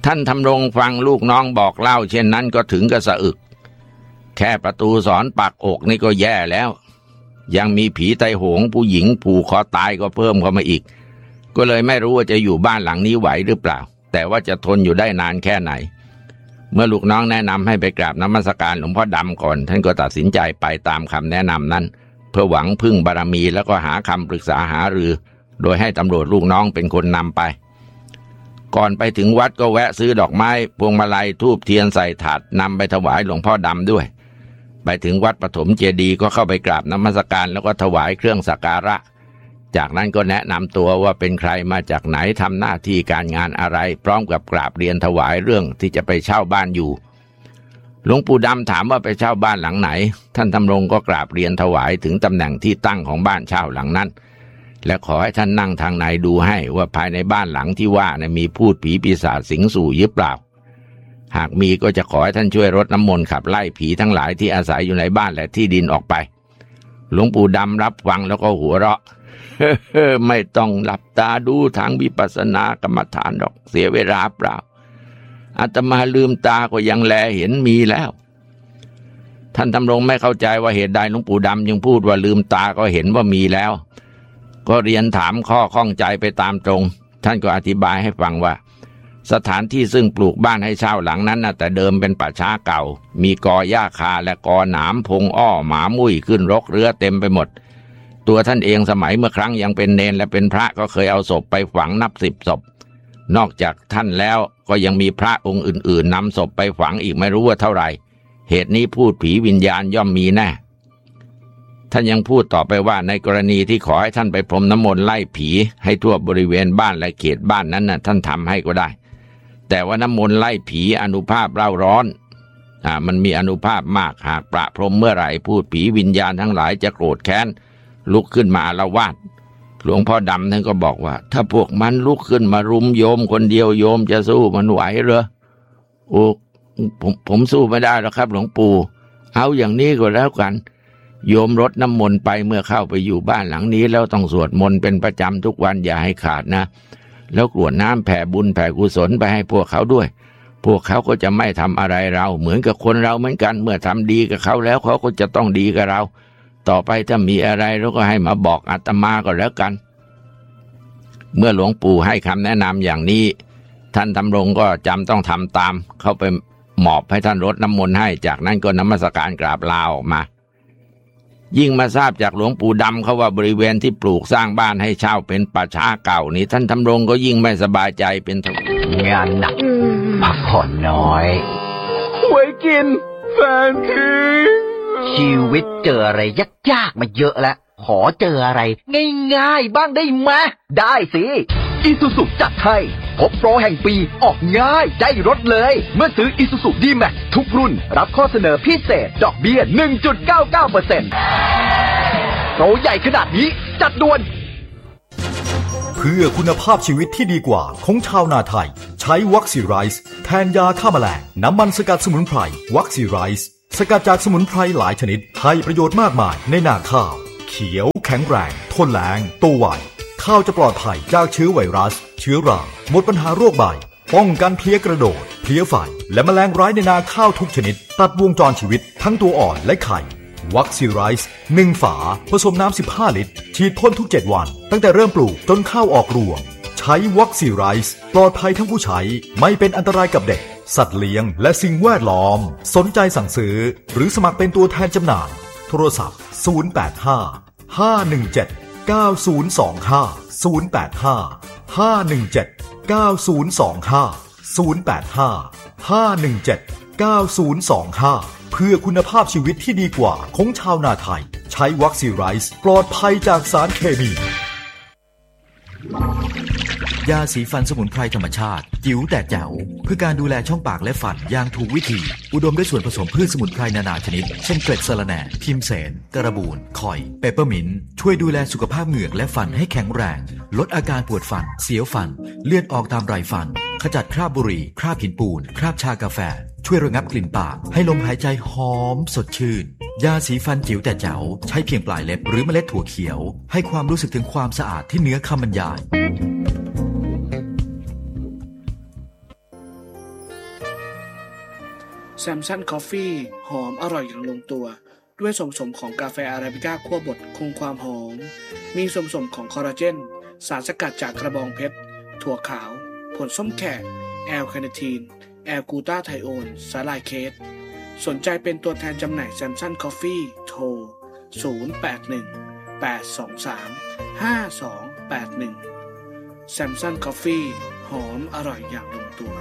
ท่านทำรงฟังลูกน้องบอกเล่าเช่นนั้นก็ถึงกับสะอึกแค่ประตูสอนปักอกนี่ก็แย่แล้วยังมีผีไตโหงผู้หญิงผูกคอตายก็เพิ่มเข้ามาอีกก็เลยไม่รู้ว่าจะอยู่บ้านหลังนี้ไหวหรือเปล่าแต่ว่าจะทนอยู่ได้นานแค่ไหนเมื่อลูกน้องแนะนำให้ไปกราบนมัสการหลวงพ่อดำก่อนท่านก็ตัดสินใจไปตามคำแนะนำนั้นเพื่อหวังพึ่งบารมีแล้วก็หาคำปรึกษาหารือโดยให้ตำรวจลูกน้องเป็นคนนำไปก่อนไปถึงวัดก็แวะซื้อดอกไม้พวงมาลัยธูปเทียนใส่ถาดนำไปถวายหลวงพ่อดำด้วยไปถึงวัดปฐมเจดีย์ก็เข้าไปกราบนมัสการแล้วก็ถวายเครื่องสักการะจากนั้นก็แนะนำตัวว่าเป็นใครมาจากไหนทำหน้าที่การงานอะไรพร้อมกับกราบเรียนถวายเรื่องที่จะไปเช่าบ้านอยู่หลวงปู่ดำถามว่าไปเช่าบ้านหลังไหนท่านทำรงก็กราบเรียนถวายถึงตำแหน่งที่ตั้งของบ้านเช่าหลังนั้นและขอให้ท่านนั่งทางในดูให้ว่าภายในบ้านหลังที่ว่ามีพูดผีปีศาจสิงสู่หรือเปล่าหากมีก็จะขอให้ท่านช่วยรดน้ำมนต์ขับไล่ผีทั้งหลายที่อาศัยอยู่ในบ้านและที่ดินออกไปหลวงปู่ดำรับฟังแล้วก็หัวเราะ ไม่ต้องหลับตาดูทางวิปัสสนากรรมฐานหรอกเสียเวลาเปล่าอาตมาลืมตาก็ยังแลเห็นมีแล้วท่านทำรงไม่เข้าใจว่าเหตุใดหลวงปู่ดำจึงพูดว่าลืมตาก็เห็นว่ามีแล้วก็เรียนถามข้อข้องใจไปตามตรงท่านก็อธิบายให้ฟังว่าสถานที่ซึ่งปลูกบ้านให้เช่าหลังนั้นแต่เดิมเป็นป่าช้าเก่ามีกอหญ้าคาและกอหนามพงอ้อหมามุ้ยขึ้นรกเรื้อเต็มไปหมดตัวท่านเองสมัยเมื่อครั้งยังเป็นเนนและเป็นพระก็เคยเอาศพไปฝังนับ10 ศพนอกจากท่านแล้วก็ยังมีพระองค์อื่นๆนำศพไปฝังอีกไม่รู้ว่าเท่าไหร่เหตุนี้พูดผีวิญญาณย่อมมีแน่ท่านยังพูดต่อไปว่าในกรณีที่ขอให้ท่านไปพรมน้ำมนต์ไล่ผีให้ทั่วบริเวณบ้านและเขตบ้านนั้นท่านทำให้ก็ได้แต่ว่าน้ำมนต์ไล่ผีอนุภาพเร่าร้อนมันมีอนุภาพมากหากประพรมเมื่อไหร่พูดผีวิญญาณทั้งหลายจะโกรธแค้นลุกขึ้นมาอาละวาดหลวงพ่อดำท่านก็บอกว่าถ้าพวกมันลุกขึ้นมารุมโยมคนเดียวโยมจะสู้มันไหวเหรอโอ้ผมสู้ไม่ได้หรอกครับหลวงปู่เอาอย่างนี้ก็แล้วกันโยมรดน้ำมนต์ไปเมื่อเข้าไปอยู่บ้านหลังนี้แล้วต้องสวดมนต์เป็นประจำทุกวันอย่าให้ขาดนะแล้วกรวดน้ำแผ่บุญแผ่กุศลไปให้พวกเขาด้วยพวกเขาก็จะไม่ทำอะไรเราเหมือนกับคนเราเหมือนกันเมื่อทำดีกับเขาแล้วเขาก็จะต้องดีกับเราต่อไปถ้ามีอะไรเราก็ให้มาบอกอาตมาก็แล้วกันเมื่อหลวงปู่ให้คำแนะนำอย่างนี้ท่านทำรงก็จำต้องทำตามเข้าไปหมอบให้ท่านรดน้ำมนต์ให้จากนั้นก็นมัสการกราบลาออกมายิ่งมาทราบจากหลวงปู่ดำเขาว่าบริเวณที่ปลูกสร้างบ้านให้เช่าเป็นป่าช้าเก่านี่ท่านทำรงก็ยิ่งไม่สบายใจเป็นทวีงานหนักพักผ่อนน้อยไว้กินแฟนคือชีวิตเจออะไรยากๆมาเยอะแล้วขอเจออะไรง่ายๆบ้างได้ไหมได้สิIsuzuจัดให้พบโปรแห่งปีออกง่ายได้รถเลยเมื่อซื้อ Isuzu D-Max ทุกรุ่นรับข้อเสนอพิเศษดอกเบี้ย 1.99% โปรใหญ่ขนาดนี้จัดด่วนเพื่อคุณภาพชีวิตที่ดีกว่าของชาวนาไทยใช้วัคซีไรส์แทนยาฆ่าแมลงน้ำมันสกัดสมุนไพรวัคซีไรส์สกัดจากสมุนไพรหลายชนิดให้ประโยชน์มากมายในนาข้าวเขียวแข็งแรงทนแล้งโตไวข้าวจะปลอดภัยจากเชื้อไวรัสเชื้อราหมดปัญหาโรคใบป้องกันเพลี้ยกระโดดเพลี้ยไฟและแมลงร้ายในนาข้าวทุกชนิดตัดวงจรชีวิตทั้งตัวอ่อนและไข่วัคซีไรส์1 ฝาผสมน้ำ15 ลิตรฉีดพ่นทุก7 วันตั้งแต่เริ่มปลูกจนข้าวออกรวงใช้วัคซีไรส์ปลอดภัยทั้งผู้ใช้ไม่เป็นอันตรายกับเด็กสัตว์เลี้ยงและสิ่งแวดล้อมสนใจสั่งซื้อหรือสมัครเป็นตัวแทนจำหน่ายโทรศัพท์085 517 9025 085 517 9025 085 517 9025เพื่อคุณภาพชีวิตที่ดีกว่าของชาวนาไทยใช้วัคซีไรส์ปลอดภัยจากสารเคมียาสีฟันสมุนไพรธรรมชาติจิ๋วแต่แจ๋วเพื่อการดูแลช่องปากและฟันอย่างถูกวิธีอุดมด้วยส่วนผสมพืชสมุนไพรนานาชนิดเช่นเกล็ดสะระแหน่พิมเสนกระบูนข่อยเปปเปอร์มินต์ช่วยดูแลสุขภาพเหงือกและฟันให้แข็งแรงลดอาการปวดฟันเสียวฟันเลือดออกตามไรฟันขจัดคราบบุหรี่คราบหินปูนคราบชากาแฟช่วยระงับกลิ่นปากให้ลมหายใจหอมสดชื่นยาสีฟันจิ๋วแต่แจ๋วใช้เพียงปลายเล็บหรือเมล็ดถั่วเขียวให้ความรู้สึกถึงความสะอาดที่เหนือคำบรรยายแซมซันคอฟฟี่หอมอร่อยอย่างลงตัวด้วยส่วนผสมของกาแฟอาราบิก้าคั่วบดคงความหอมมีส่วนผสมของคอลลาเจนสารสกัดจากกระบองเพชรถั่วขาวผลส้มแขกแอลคาเนทีนแอลกูตาไทโอนสาลายเคสสนใจเป็นตัวแทนจำหน่ายแซมซันคอฟฟี่โทร0818235281แซมซันคอฟฟี่หอมอร่อยอย่างลงตัว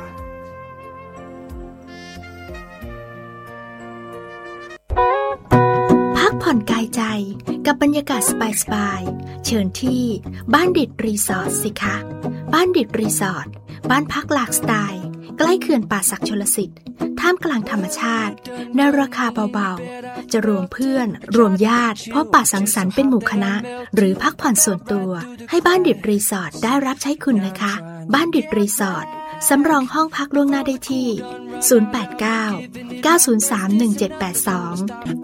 พักผ่อนกายใจกับบรรยากาศสบายๆเชิญที่บ้านดิดรีสอร์ทสิคะบ้านดิดรีสอร์ทบ้านพักหลากสไตล์ใกล้เขื่อนป่าสักชลสิทธิ์ท่ามกลางธรรมชาติในราคาเบาๆจะรวมเพื่อนรวมญาติพบปะสังสรรค์เป็นหมู่คณะหรือพักผ่อนส่วนตัวให้บ้านดิดรีสอร์ทได้รับใช้คุณนะคะบ้านดิดรีสอร์ทสำรองห้องพักล่วงหน้าได้ที่089 903 1782